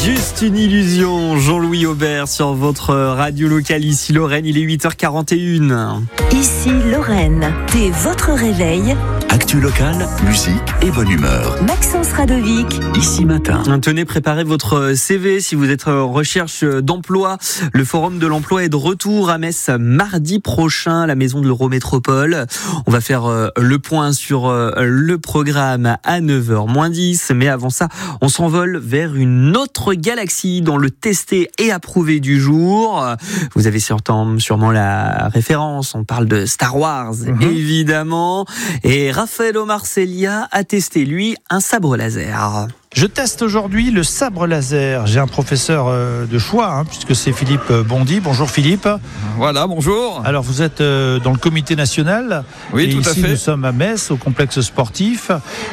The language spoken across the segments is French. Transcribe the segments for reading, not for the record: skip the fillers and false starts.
Juste une illusion, Jean-Louis Aubert sur votre radio locale, ici Lorraine, il est 8h41. Ici Lorraine, dès votre réveil. Actu locale, musique et bonne humeur. Maxence Radovic. Ici matin. Tenez, préparez votre CV si vous êtes en recherche d'emploi. Le Forum de l'emploi est de retour à Metz mardi prochain, à la Maison de l'Eurométropole. On va faire le point sur le programme à 9h-10. Mais avant ça, on s'envole vers une autre galaxie dans le testé et approuvé du jour. Vous avez sûrement la référence. On parle de Star Wars, évidemment. Et Raffaello Marcellia a testé, lui, un sabre laser. Je teste aujourd'hui le sabre laser. J'ai un professeur de choix, puisque c'est Philippe Bondy. Bonjour Philippe. Voilà, bonjour. Alors vous êtes dans le comité national. Oui, et tout à ici, fait. Nous sommes à Metz, au complexe sportif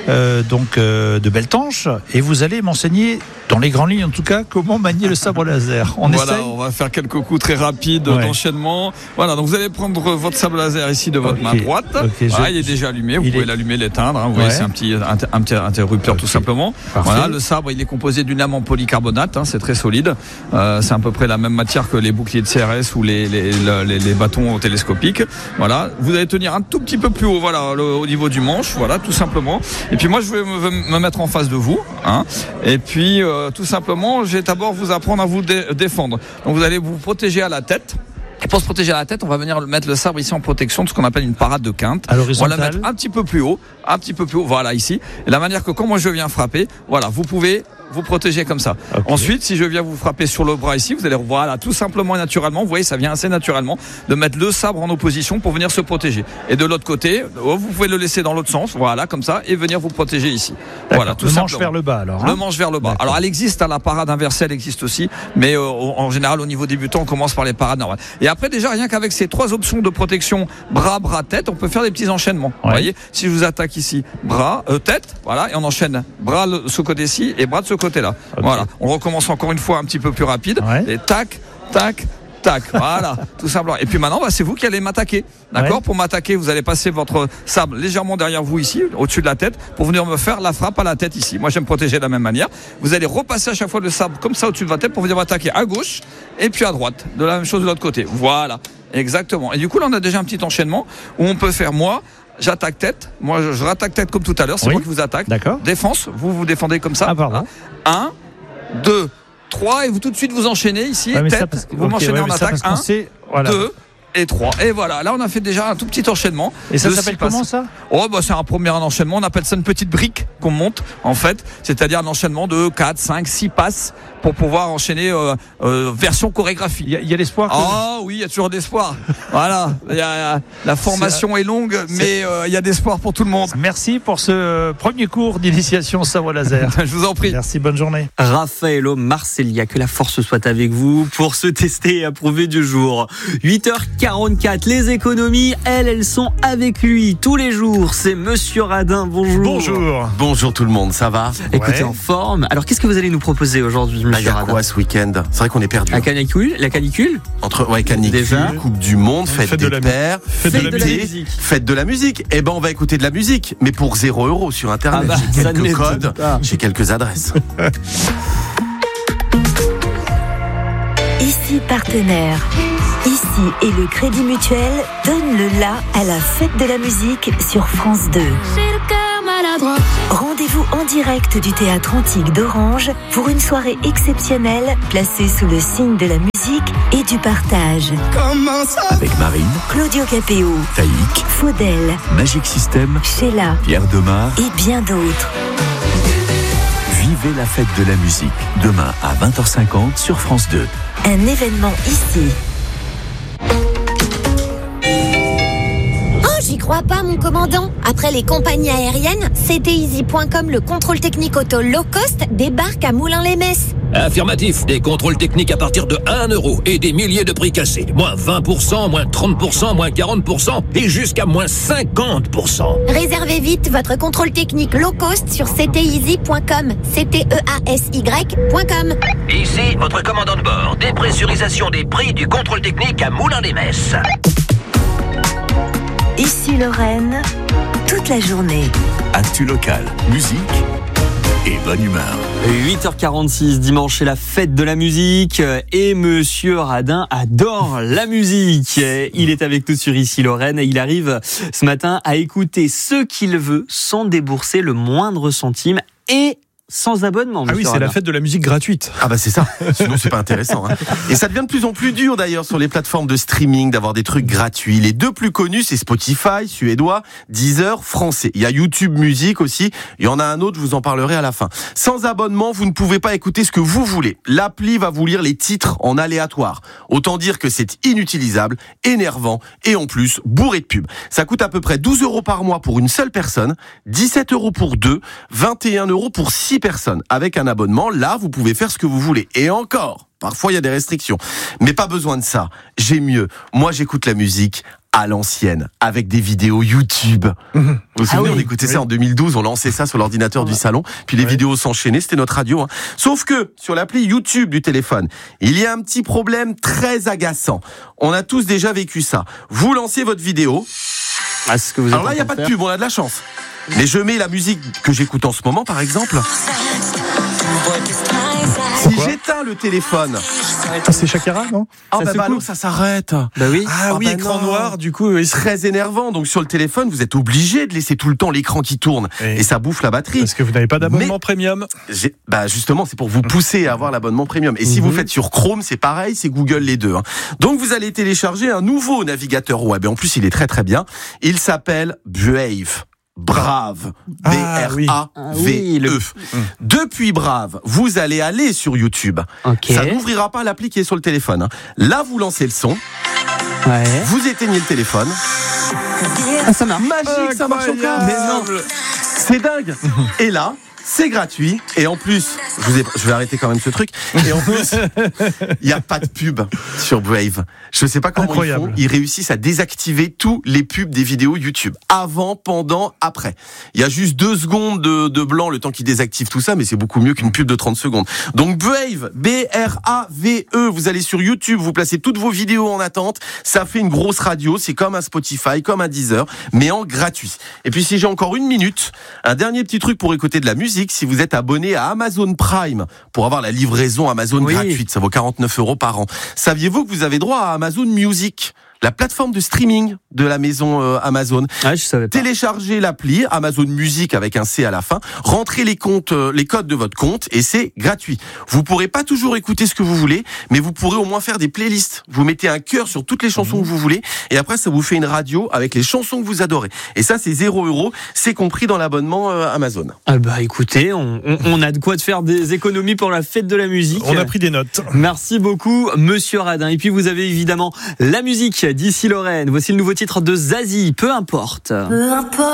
de Beltanche. Et vous allez m'enseigner, dans les grandes lignes en tout cas, comment manier le sabre laser. On va faire quelques coups très rapides d'enchaînement. Voilà, donc vous allez prendre votre sabre laser ici de votre main droite. Voilà, il est déjà allumé. Vous pouvez l'allumer, l'éteindre. Vous voyez, c'est un petit interrupteur tout simplement. Voilà, le sabre, il est composé d'une lame en polycarbonate, c'est très solide. C'est à peu près la même matière que les boucliers de CRS ou les bâtons télescopiques. Voilà, vous allez tenir un tout petit peu plus haut, voilà, au niveau du manche, voilà, tout simplement. Et puis moi, je vais me mettre en face de vous, Et puis, tout simplement, je vais d'abord vous apprendre à vous défendre. Donc, vous allez vous protéger à la tête. Et pour se protéger à la tête, on va venir mettre le sabre ici en protection de ce qu'on appelle une parade de quinte. À l'horizontale. On va la mettre un petit peu plus haut, voilà, ici. Et la manière que quand moi je viens frapper, voilà, vous pouvez vous protéger comme ça. Okay. Ensuite, si je viens vous frapper sur le bras ici, vous allez, voilà, tout simplement et naturellement, vous voyez, ça vient assez naturellement, de mettre le sabre en opposition pour venir se protéger. Et de l'autre côté, vous pouvez le laisser dans l'autre sens, voilà, comme ça, et venir vous protéger ici. Voilà, tout simplement. Le manche vers le bas, alors. Le manche vers le bas. Alors, elle existe, la parade inversée, elle existe aussi, mais en général, au niveau débutant, on commence par les parades normales. Et après, déjà, rien qu'avec ces trois options de protection, bras, tête, on peut faire des petits enchaînements. Vous voyez, si je vous attaque ici, bras, tête, voilà, et on enchaîne bras de ce côté-ci et bras de ce côté-là. Okay. Voilà, on recommence encore une fois un petit peu plus rapide. Et tac, tac, tac, voilà, tout simplement. Et puis maintenant, c'est vous qui allez m'attaquer. D'accord ? Pour m'attaquer, vous allez passer votre sabre légèrement derrière vous ici, au-dessus de la tête, pour venir me faire la frappe à la tête ici. Moi, je vais me protéger de la même manière. Vous allez repasser à chaque fois le sabre comme ça au-dessus de votre tête pour venir m'attaquer à gauche et puis à droite. De la même chose de l'autre côté. Voilà, exactement. Et du coup, là, on a déjà un petit enchaînement où on peut faire j'attaque tête. Moi, je rattaque tête comme tout à l'heure. C'est moi qui vous attaque. D'accord. Défense. Vous défendez comme ça. 1, 2, 3. Et vous tout de suite vous enchaînez ici. Tête. Vous m'enchaînez en attaque. 1, 2 et 3. Et voilà. Là, on a fait déjà un tout petit enchaînement. Et ça s'appelle comment ça ? C'est un premier enchaînement. On appelle ça une petite brique qu'on monte, en fait. C'est-à-dire un enchaînement de 4, 5, 6 passes pour pouvoir enchaîner version chorégraphie. Il y a l'espoir oui, il y a toujours d'espoir. Voilà. La formation est longue, mais il y a d'espoir pour tout le monde. Merci pour ce premier cours d'initiation sabre laser. Je vous en prie. Merci, bonne journée. Raffaello Marcellia, que la force soit avec vous pour ce tester et approuver du jour. 8h44, les économies, elles sont avec lui tous les jours. C'est Monsieur Radin, bonjour. Bonjour. Bonjour tout le monde, ça va ? Écoutez, en forme. Alors, qu'est-ce que vous allez nous proposer aujourd'hui, Monsieur Radin ? Il y a quoi ce week-end ? C'est vrai qu'on est perdu. La canicule canicule, déjà. Coupe du monde, fête des pères, fête de la musique. Eh ben, on va écouter de la musique, mais pour 0 € sur Internet. J'ai quelques codes, j'ai quelques adresses. Ici partenaire. Ici et le Crédit Mutuel donne le la à la fête de la musique sur France 2. Rendez-vous en direct du Théâtre Antique d'Orange pour une soirée exceptionnelle placée sous le signe de la musique et du partage. Avec Marine, Claudio Capéo, Taïk, Faudel, Magic System, Sheila, Pierre Demar et bien d'autres. Vivez la fête de la musique demain à 20h50 sur France 2. Un événement ici. J'y crois pas, mon commandant. Après les compagnies aériennes, CTeasy.com, le contrôle technique auto low cost, débarque à Moulins-les-Metz. Affirmatif, des contrôles techniques à partir de 1 € et des milliers de prix cassés. Moins 20%, moins 30%, moins 40% et jusqu'à moins 50%. Réservez vite votre contrôle technique low cost sur CTeasy.com. CTEASY.com. Ici, votre commandant de bord. Dépressurisation des prix du contrôle technique à Moulins-les-Metz. Ici Lorraine, toute la journée. Actu locale, musique et bonne humeur. 8h46 dimanche, c'est la fête de la musique et Monsieur Radin adore la musique. Il est avec nous sur Ici Lorraine et il arrive ce matin à écouter ce qu'il veut sans débourser le moindre centime et sans abonnement. Ah oui, c'est la fête de la musique gratuite. Ah bah c'est ça, sinon c'est pas intéressant. Hein. Et ça devient de plus en plus dur d'ailleurs sur les plateformes de streaming d'avoir des trucs gratuits. Les deux plus connus, c'est Spotify, suédois, Deezer, français. Il y a YouTube Music aussi, il y en a un autre, je vous en parlerai à la fin. Sans abonnement, vous ne pouvez pas écouter ce que vous voulez. L'appli va vous lire les titres en aléatoire. Autant dire que c'est inutilisable, énervant et en plus bourré de pubs. Ça coûte à peu près 12 € par mois pour une seule personne, 17 € pour deux, 21 € pour 6 personnes. Avec un abonnement, là, vous pouvez faire ce que vous voulez. Et encore, parfois, il y a des restrictions. Mais pas besoin de ça. J'ai mieux. Moi, j'écoute la musique à l'ancienne, avec des vidéos YouTube. Vous vous souvenez, on écoutait ça en 2012, on lançait ça sur l'ordinateur du salon, puis les vidéos s'enchaînaient, c'était notre radio. Hein. Sauf que, sur l'appli YouTube du téléphone, il y a un petit problème très agaçant. On a tous déjà vécu ça. Vous lancez votre vidéo. Alors là, il n'y a pas de pub, on a de la chance. Mais je mets la musique que j'écoute en ce moment, par exemple. Si j'éteins le téléphone... C'est Shakira, non? Ah bah non, ça s'arrête. Bah oui. Ah oui, écran noir, du coup. Oui. Très énervant. Donc sur le téléphone, vous êtes obligé de laisser tout le temps l'écran qui tourne. Et ça bouffe la batterie. Parce que vous n'avez pas d'abonnement premium. Bah justement, c'est pour vous pousser à avoir l'abonnement premium. Et si vous faites sur Chrome, c'est pareil, c'est Google les deux. Hein. Donc vous allez télécharger un nouveau navigateur web. Et en plus, il est très très bien. Il s'appelle Brave. Brave, B-R-A-V-E. Depuis Brave, vous allez aller sur YouTube. Ça n'ouvrira pas l'appli qui est sur le téléphone. Hein. Là, vous lancez le son. Vous éteignez le téléphone. Ça marche. Magique, ça marche encore. Mais non, c'est dingue. Et là, c'est gratuit. Et en plus, je vais arrêter quand même ce truc. Et en plus, il n'y a pas de pub sur Brave. Je ne sais pas comment ils font. Ils réussissent à désactiver tous les pubs des vidéos YouTube. Avant, pendant, après. Il y a juste 2 secondes de blanc le temps qu'ils désactivent tout ça, mais c'est beaucoup mieux qu'une pub de 30 secondes. Donc Brave, B-R-A-V-E. Vous allez sur YouTube, vous placez toutes vos vidéos en attente. Ça fait une grosse radio. C'est comme un Spotify, comme un Deezer, mais en gratuit. Et puis si j'ai encore 1 minute, un dernier petit truc pour écouter de la musique. Si vous êtes abonné à Amazon Prime pour avoir la livraison Amazon gratuite, ça vaut 49 € par an. Saviez-vous que vous avez droit à Amazon Music, la plateforme de streaming de la maison Amazon? Je savais pas. Téléchargez l'appli Amazon Music avec un C à la fin, rentrez les codes de votre compte et c'est gratuit. Vous pourrez pas toujours écouter ce que vous voulez, mais vous pourrez au moins faire des playlists. Vous mettez un cœur sur toutes les chansons que vous voulez et après ça vous fait une radio avec les chansons que vous adorez. Et ça c'est 0 €, c'est compris dans l'abonnement Amazon. Ah bah écoutez, on a de quoi de faire des économies pour la fête de la musique. On a pris des notes. Merci beaucoup Monsieur Radin. Et puis vous avez évidemment la musique d'Ici Lorraine. Voici le nouveau titre de Zazie, peu importe. Peu importe.